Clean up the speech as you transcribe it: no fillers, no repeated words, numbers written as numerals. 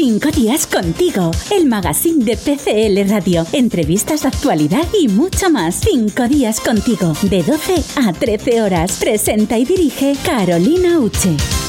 5 días contigo, el magazine de PCL Radio. Entrevistas, actualidad y mucho más. 5 días contigo, de 12 a 13 horas. Presenta y dirige Carolina Uche.